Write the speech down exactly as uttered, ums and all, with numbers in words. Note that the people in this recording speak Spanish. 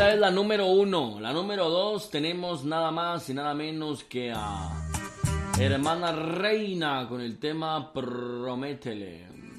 Esa es la número uno. La número dos tenemos nada más y nada menos que a Hermana Reina con el tema Prométele.